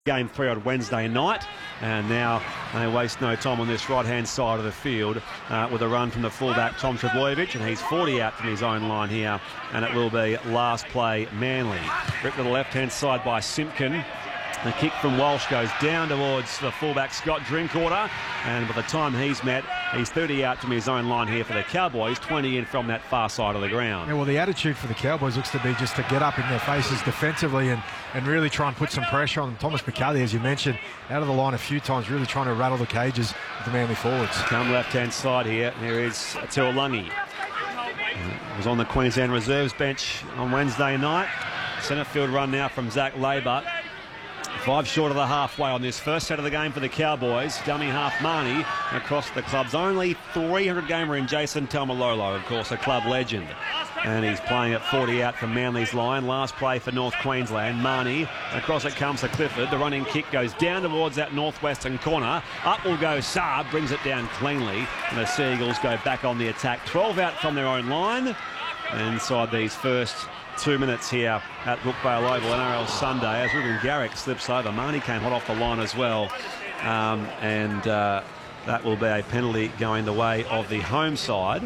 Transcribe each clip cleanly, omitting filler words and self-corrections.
Game 3 on Wednesday night, and now they waste no time on this right-hand side of the field with a run from the fullback Tom Trbojevic, and he's 40 out from his own line here, and it will be last play Manly. Ripped to the left-hand side by Simpkin. The kick from Walsh goes down towards the fullback Scott Drinkwater, and by the time he's met, he's 30 out from his own line here for the Cowboys, 20 in from that far side of the ground. Yeah, well, the attitude for the Cowboys looks to be just to get up in their faces defensively and really try and put some pressure on Thomas McCulley, as you mentioned, out of the line a few times, really trying to rattle the cages with the Manly forwards. Come left-hand side here, there is Tuolungi. Was on the Queensland Reserves bench on Wednesday night. Centre field run now from Zach Labour. 5 short of the halfway on this first set of the game for the Cowboys. Dummy half Marnie across the club's only 300 gamer in Jason Taumalolo, of course, a club legend. And he's playing at 40 out from Manly's line. Last play for North Queensland. Marnie, across it comes to Clifford. The running kick goes down towards that northwestern corner. Up will go Saab, brings it down cleanly. And the Seagulls go back on the attack. 12 out from their own line. Inside these first 2 minutes here at Brookvale Oval, NRL Sunday, as Ruben Garrick slips over. Marnie came hot off the line as well. That will be a penalty going the way of the home side.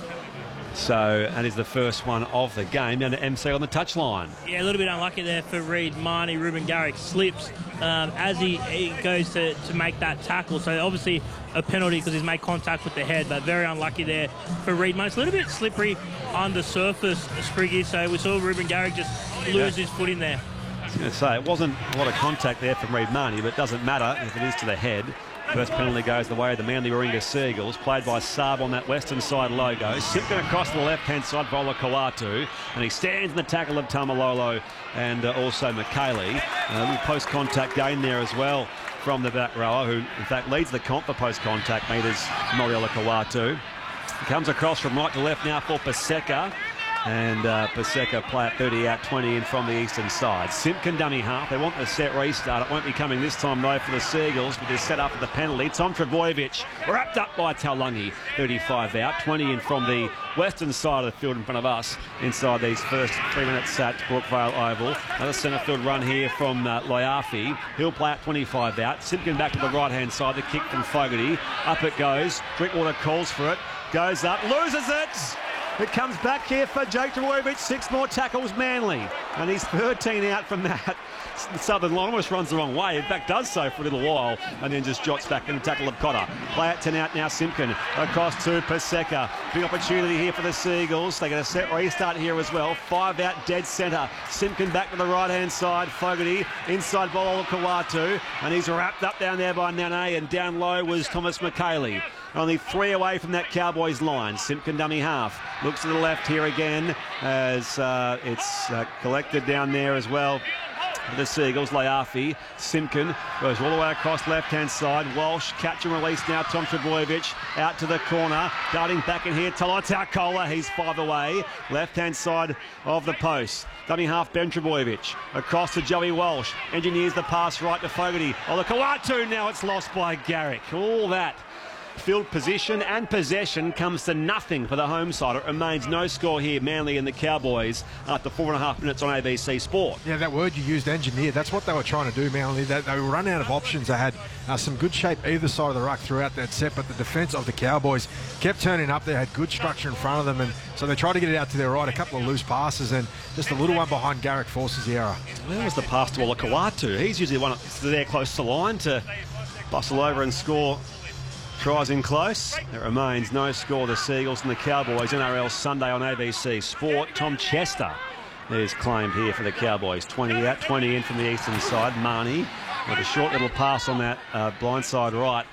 So that is the first one of the game. Down to MC on the touchline. Yeah, a little bit unlucky there for Reid Marnie. Ruben Garrick slips as he goes to make that tackle. So obviously a penalty because he's made contact with the head, but very unlucky there for Reid Marnie. It's a little bit slippery on the surface, Spriggy. So we saw Ruben Garrick just lose his foot in there. I was going to say, it wasn't a lot of contact there from Reid Marnie, but it doesn't matter if it is to the head. First penalty goes the way of the Manly Warringah Seagulls, played by Saab on that western side logo. Simpkin across the left-hand side, Vola Kawatu, and he stands in the tackle of Taumalolo and also McKaylee. A little post-contact gain there as well from the back rower, who in fact leads the comp for post-contact meters, Moriela Kawatu. He comes across from right to left now for Paseka. And Paseka play at 30 out, 20 in from the eastern side. Simpkin dummy half. They want the set restart. It won't be coming this time though for the Seagulls, but they're set up for the penalty. Tom Trbojevic wrapped up by Tuolungi. 35 out, 20 in from the western side of the field in front of us inside these first 3 minutes at Brookvale Oval. Another centre field run here from Loyafi. He'll play at 25 out. Simpkin back to the right-hand side. The kick from Fogarty. Up it goes. Drinkwater calls for it. Goes up. Loses it. It comes back here for Jake Trbojevic. 6 more tackles, Manly. And he's 13 out from that. The southern line almost runs the wrong way. In fact, does so for a little while and then just jots back in the tackle of Cotter. Play at 10 out now, Simpkin. Across to Paseka. Big opportunity here for the Seagulls. They get a set restart here as well. 5 out, dead centre. Simpkin back to the right-hand side. Fogarty inside Vola Kawatu. And he's wrapped up down there by Nane. And down low was Thomas McKaylee. Only 3 away from that Cowboys line. Simpkin dummy half. Looks to the left here again as it's collected down there as well. The Seagulls, Loyafi. Simpkin goes all the way across left-hand side. Walsh, catch and release now. Tom Trbojevic out to the corner. Darting back in here. Taumalolo. He's 5 away. Left-hand side of the post. Dummy half, Ben Trbojevic. Across to Joey Walsh. Engineers the pass right to Fogarty. Oh, the Kawatu. Now it's lost by Garrick. All that field position and possession comes to nothing for the home side. It remains no score here, Manly and the Cowboys, after 4.5 minutes on ABC Sport. Yeah, that word you used, engineer, that's what they were trying to do, Manly. They were running out of options. They had some good shape either side of the ruck throughout that set, but the defence of the Cowboys kept turning up. They had good structure in front of them, and so they tried to get it out to their right. A couple of loose passes, and just a little one behind Garrick forces the error. Where was the pass to Olakawatu? He's usually one there close to the line to bustle over and score tries in close. It remains no score. The Seagulls and the Cowboys. NRL Sunday on ABC Sport. Tom Chester is claimed here for the Cowboys. 20 out, 20 in from the eastern side. Marnie with a short little pass on that blindside right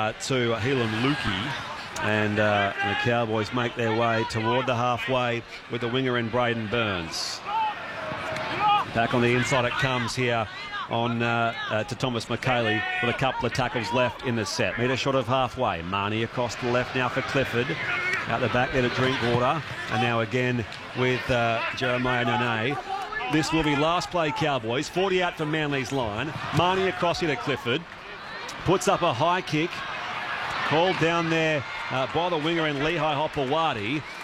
to Helam Lukey. And the Cowboys make their way toward the halfway with the winger in Braden Burns. Back on the inside it comes here on to Thomas McKaylee with a couple of tackles left in the set. Metre short of halfway. Marnie across to the left now for Clifford. Out the back there to Drinkwater. And now again with Jeremiah Nane. This will be last play Cowboys. 40 out from Manly's line. Marnie across here to Clifford. Puts up a high kick. Called down there by the winger in Lehigh Hopewadi.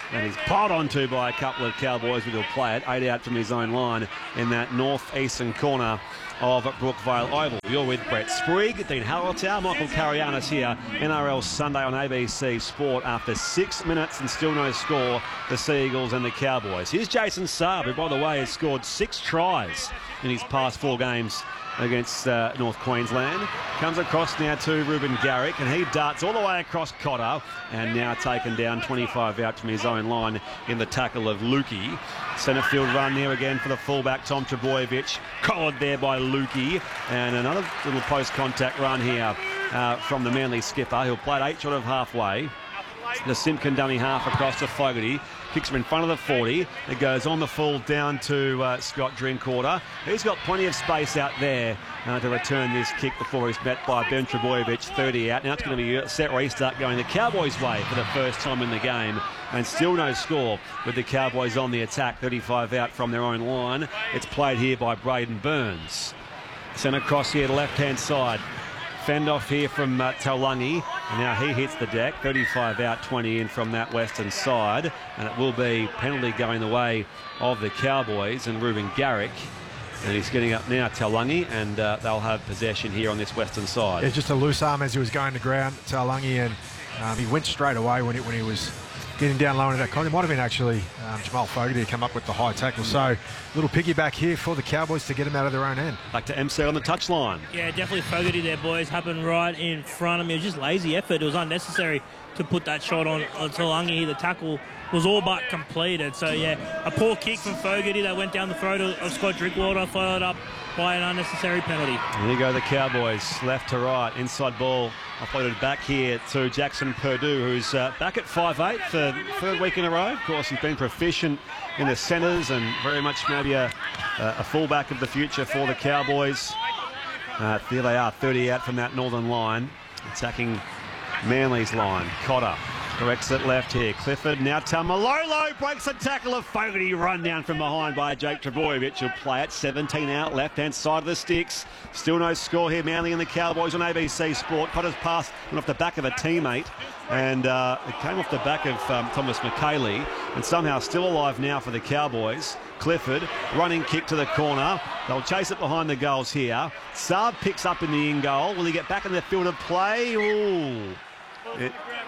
And he's piled onto by a couple of Cowboys, but he'll play it 8 out from his own line in that northeastern corner of Brookvale Oval. You're with Brett Sprigg, Dean Hallertau, Michael Carianis here. NRL Sunday on ABC Sport after 6 minutes and still no score, the Sea Eagles and the Cowboys. Here's Jason Saab, who, by the way, has scored 6 tries in his past 4 games against North Queensland. Comes across now to Ruben Garrick, and he darts all the way across Cotter, and now taken down 25 out from his own line in the tackle of Lukey. Centre field run there again for the fullback, Tom Trbojevic, collared there by Lukey, and another little post-contact run here from the Manly skipper, who'll play it 8 short of halfway. The Simpkin dummy half across to Fogarty. Kicks him in front of the 40. It goes on the full down to Scott Drinkwater. He's got plenty of space out there to return this kick before he's met by Ben Trbojevic, 30 out. Now it's going to be a set restart going the Cowboys' way for the first time in the game. And still no score with the Cowboys on the attack, 35 out from their own line. It's played here by Braden Burns. Sent across here to left-hand side. Fend off here from Taulagi, and now he hits the deck. 35 out, 20 in from that western side, and it will be penalty going the way of the Cowboys and Ruben Garrick. And he's getting up now, Taulagi, and they'll have possession here on this western side. Yeah, just a loose arm as he was going to ground, Taulagi, and he went straight away when he was getting down low into that con. It might have been actually Jamal Fogarty who come up with the high tackle. So little piggyback here for the Cowboys to get him out of their own end. Back to MC on the touchline. Yeah, definitely Fogarty there, boys. Happened right in front of me. It was just lazy effort. It was unnecessary to put that shot on Taulagi. The tackle was all but completed. So, yeah, a poor kick from Fogarty that went down the throat of Scott Drinkwater, followed up by an unnecessary penalty. Here you go, the Cowboys, left to right, inside ball. Offloaded back here to Jackson Purdue, who's back at 5'8" for the 3rd week in a row. Of course, he's been proficient in the centres and very much maybe a fullback of the future for the Cowboys. There they are, 30 out from that northern line, attacking Manly's line. Cotter corrects it left here. Clifford now Tamalolo breaks the tackle of Fogarty. Run down from behind by Jake Trbojevic. Who'll play it 17 out, left-hand side of the sticks. Still no score here. Manly and the Cowboys on ABC Sport. Cotter's pass went off the back of a teammate, and it came off the back of Thomas McKaylee, and somehow still alive now for the Cowboys. Clifford, running kick to the corner. They'll chase it behind the goals here. Saab picks up in the in-goal. Will he get back in the field of play? Ooh. It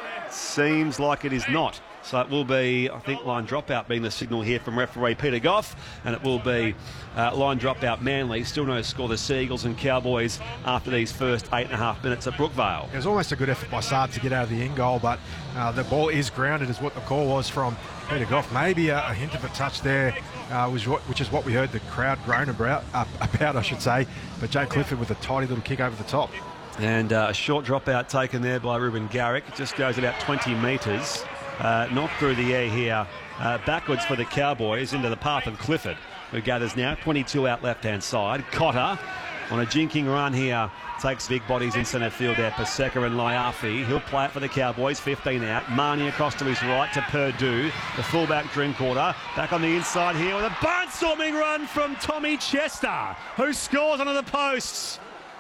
seems like it is not. So it will be, I think, line dropout being the signal here from referee Peter Goff, and it will be line dropout Manly. Still no score, the Sea Eagles and Cowboys after these first 8.5 minutes at Brookvale. It was almost a good effort by Saab to get out of the in-goal, but the ball is grounded is what the call was from Peter Goff. Maybe a hint of a touch there, which is what we heard the crowd groan about, I should say. But Jay Clifford with a tidy little kick over the top. And a short dropout taken there by Ruben Garrick. It just goes about 20 metres. Not through the air here. Backwards for the Cowboys into the path of Clifford, who gathers now. 22 out left-hand side. Cotter on a jinking run here. Takes big bodies in centre field there. Paseka and Laiafi. He'll play it for the Cowboys. 15 out. Marnie across to his right to Purdue. The fullback Drinkwater. Back on the inside here with a barnstorming run from Tommy Chester, who scores under the posts.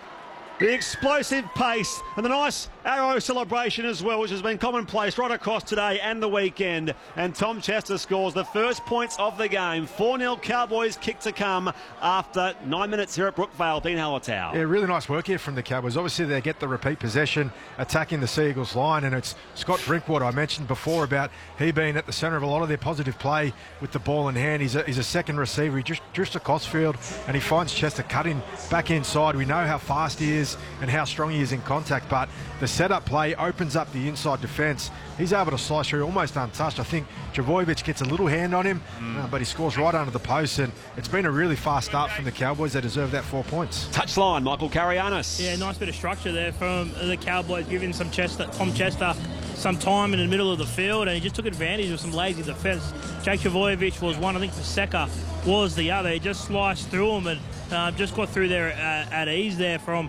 The explosive pace and the nice arrow celebration as well, which has been commonplace right across today and the weekend. And Tom Chester scores the first points of the game. 4-0 Cowboys kick to come after 9 minutes here at Brookvale. Dean Hallertau. Yeah, really nice work here from the Cowboys. Obviously, they get the repeat possession, attacking the Sea Eagles line, and it's Scott Drinkwater. I mentioned before about he being at the centre of a lot of their positive play with the ball in hand. He's a second receiver. He just drifts across field, and he finds Chester cutting back inside. We know how fast he is and how strong he is in contact, but the setup play opens up the inside defence. He's able to slice through almost untouched. I think Trbojevic gets a little hand on him, but he scores right under the post, and it's been a really fast start from the Cowboys. They deserve that 4 points. Touchline, Michael Carianis. Yeah, nice bit of structure there from the Cowboys, giving Tom Chester some time in the middle of the field, and he just took advantage of some lazy defence. Jake Trbojevic was one, I think Paseka was the other. He just sliced through him and just got through there at ease there from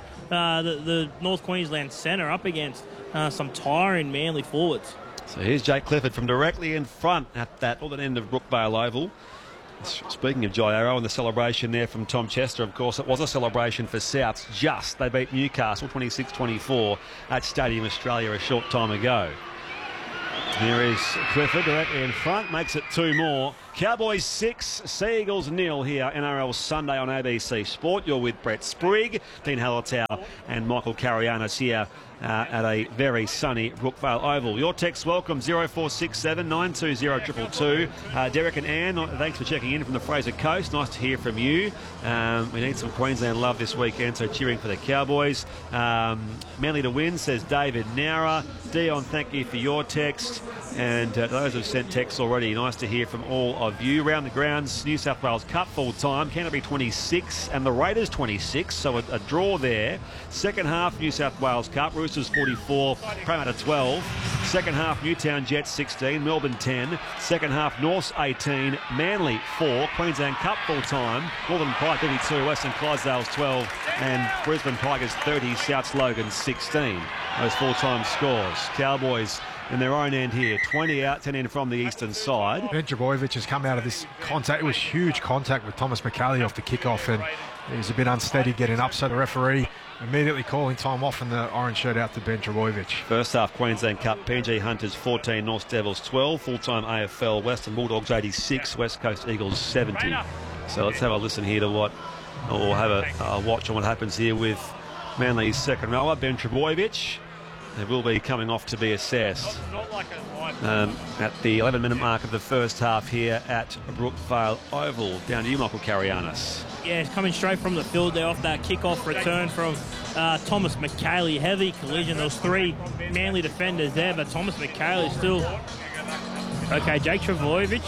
the North Queensland centre up against some tiring Manly forwards. So here's Jake Clifford from directly in front at that northern end of Brookvale Oval. Speaking of Jai Arrow and the celebration there from Tom Chester, of course, it was a celebration for Souths. They beat Newcastle 26-24 at Stadium Australia a short time ago. Here is Clifford directly in front, makes it 2 more. Cowboys 6, Sea Eagles 0 here, NRL Sunday on ABC Sport. You're with Brett Sprigg, Dean Hallertau and Michael Carianis here at a very sunny Brookvale Oval. Your text welcome 0467 920 222. Derek and Anne, thanks for checking in from the Fraser Coast. Nice to hear from you. We need some Queensland love this weekend, so cheering for the Cowboys. Manly to win, says David Nowra. Dion, thank you for your text. And those who've sent texts already, nice to hear from all of you. Round the grounds, New South Wales Cup full time, Canterbury 26 and the Raiders 26, so a draw there. Second half, New South Wales Cup, Roosters 44, Parramatta 12. Second half, Newtown Jets 16, Melbourne 10. Second half, Norths 18, Manly 4. Queensland Cup full time, Northern Pride 32, Western Clydesdales 12, and Brisbane Tigers 30, South Logan 16. Those full-time scores. Cowboys in their own end here, 20 out, 10 in from the eastern side. Ben Trbojevic has come out of this contact. It was huge contact with Thomas McKaylee off the kickoff, and he was a bit unsteady getting up, so the referee immediately calling time off and the orange shirt out to Ben Trbojevic. First half Queensland Cup, PNG Hunters 14, North Devils 12, full-time AFL, Western Bulldogs 86, West Coast Eagles 70. So let's have a listen here to what, or have a watch on what happens here with Manly's second rower, Ben Trbojevic. They will be coming off to be assessed at the 11-minute mark of the first half here at Brookvale Oval. Down to you, Michael Carianis. Yeah, it's coming straight from the field there off that kick-off return from Thomas McKaylee. Heavy collision. There was 3 Manly defenders there, but Thomas McKaylee still... Okay, Jake Trbojevic.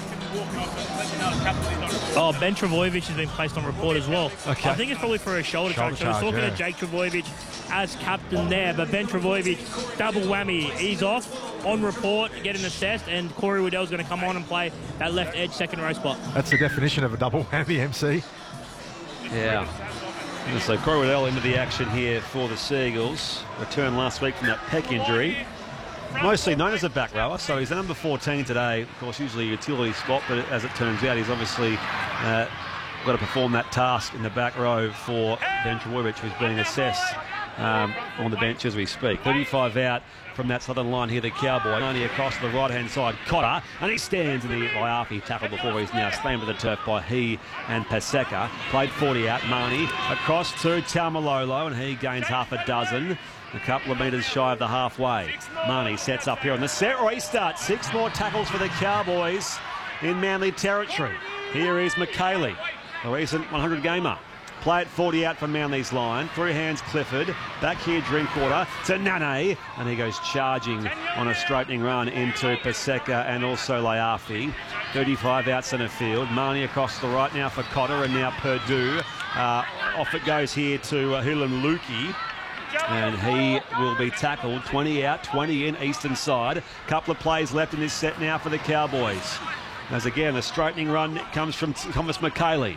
Oh, Ben Trbojevic has been placed on report as well. Okay. I think it's probably for a shoulder charge. So he's talking to Jake Trbojevic as captain there, but Ben Trbojevic, double whammy. He's off, on report, getting assessed, and Corey Waddell's going to come on and play that left edge second row spot. That's the definition of a double whammy, MC. Yeah. And so Corey Waddell into the action here for the Sea Eagles. Returned last week from that pec injury. Mostly known as a back rower, so he's the number 14 today. Of course, usually a utility spot, but as it turns out, he's obviously got to perform that task in the back row for Ben Trbojevic, who's being assessed on the bench as we speak. 35 out from that southern line here, the Cowboy. 90 across to the right-hand side, Cotter, and he stands in the Iarpi tackle before he's now slammed to the turf by he and Paseka. Played 40 out, Marnie across to Taumalolo, and he gains half a dozen. A couple of metres shy of the halfway. Marnie sets up here on the set restart. 6 more tackles for the Cowboys in Manly territory. Here is McKaylee, a recent 100 gamer. Play at 40 out from Manly's line. Through hands Clifford. Back here Drinkwater to Nane. And he goes charging on a straightening run into Paseka and also Laiafi. 35 out centre field. Marnie across to the right now for Cotter, and now Purdue. Off it goes here to Hulan Lukey. And he will be tackled. 20 out, 20 in, eastern side. Couple of plays left in this set now for the Cowboys. As again, a straightening run comes from Thomas McKaylee.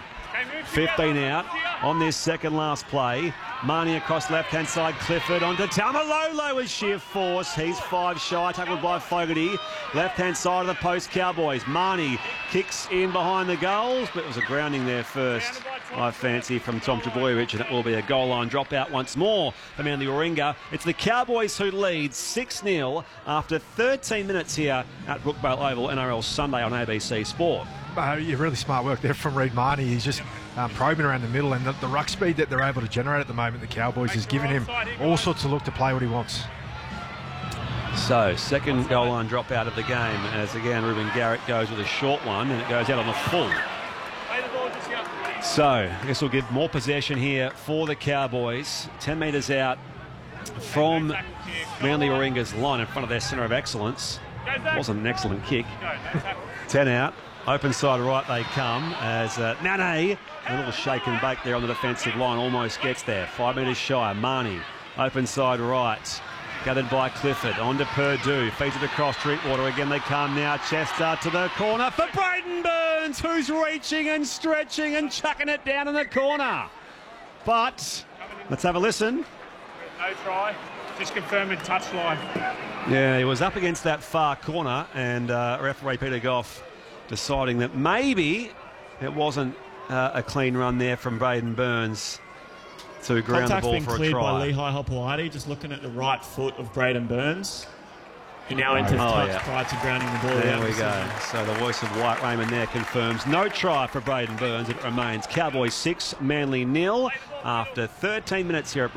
15 out on this second last play. Marnie across left-hand side, Clifford onto Taumalolo with sheer force. He's 5 shy, tackled by Fogarty. Left-hand side of the post, Cowboys. Marnie kicks in behind the goals, but it was a grounding there first, I fancy, from Tom Trbojevic, and it will be a goal line dropout once more for Manly Warringah. It's the Cowboys who lead 6-0 after 13 minutes here at Brookvale Oval, NRL Sunday on ABC Sport. Really smart work there from Reid Marnie. He's just probing around the middle, and the ruck speed that they're able to generate at the moment, the Cowboys, is giving him all sorts of look to play what he wants. So, second goal line drop out of the game as again Ruben Garrick goes with a short one, and it goes out on the full. So, I guess we'll give more possession here for the Cowboys. 10 metres out from Manly Warringah's line in front of their centre of excellence. Wasn't an excellent kick. 10 out. Open side right they come as Nane, a little shake and bake there on the defensive line, almost gets there. 5 metres shy. Marnie, open side right. Gathered by Clifford, on to Purdue, feeds it across Drinkwater, again they come now, Chester to the corner for Braden Burns, who's reaching and stretching and chucking it down in the corner. But, let's have a listen. No try, just confirming touchline. Yeah, he was up against that far corner, and referee Peter Goff deciding that maybe it wasn't a clean run there from Braden Burns to ground the ball for a try. Contact's been cleared by Lehigh Hopewadi, just looking at the right foot of Braden Burns. He now enters Oh, touch prior to grounding the ball. There out we the go. centre. So the voice of White Raymond there confirms no try for Braden Burns. It remains Cowboys 6, Manly 0 after 13 minutes here at